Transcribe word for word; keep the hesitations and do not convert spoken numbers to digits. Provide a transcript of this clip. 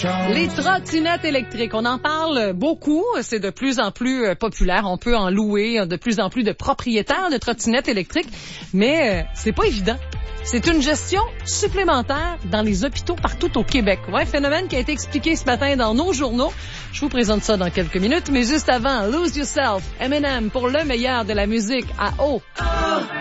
Les trottinettes électriques, on en parle beaucoup, c'est de plus en plus populaire, on peut en louer, de plus en plus de propriétaires de trottinettes électriques, mais c'est pas évident. C'est une gestion supplémentaire dans les hôpitaux partout au Québec. Ouais, phénomène qui a été expliqué ce matin dans nos journaux. Je vous présente ça dans quelques minutes, mais juste avant, Lose Yourself, Eminem pour le meilleur de la musique à eau.